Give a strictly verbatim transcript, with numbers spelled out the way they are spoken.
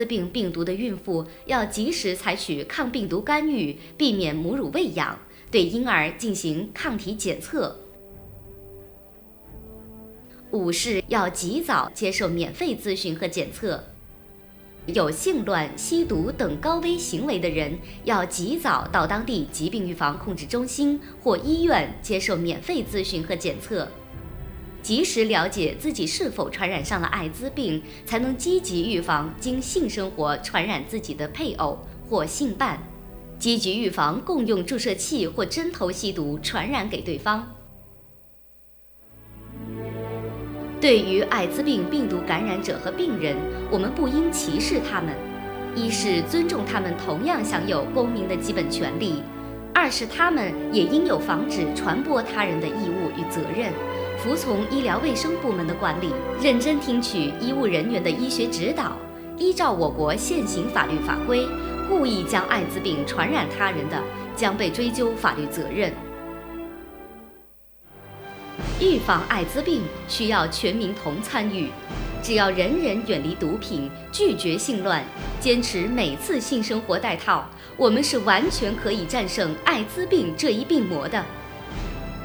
滋病病毒的孕妇要及时采取抗病毒干预，避免母乳喂养，对婴儿进行抗体检测。五是要及早接受免费咨询和检测。有性乱、吸毒等高危行为的人，要及早到当地疾病预防控制中心或医院接受免费咨询和检测。及时了解自己是否传染上了艾滋病，才能积极预防经性生活传染自己的配偶或性伴，积极预防共用注射器或针头吸毒传染给对方。对于艾滋病病毒感染者和病人，我们不应歧视他们。一是尊重他们同样享有公民的基本权利；二是他们也应有防止传播他人的义务与责任，服从医疗卫生部门的管理，认真听取医务人员的医学指导，依照我国现行法律法规，故意将艾滋病传染他人的，将被追究法律责任。预防艾滋病需要全民同参与，只要人人远离毒品，拒绝性乱，坚持每次性生活戴套，我们是完全可以战胜艾滋病这一病魔的。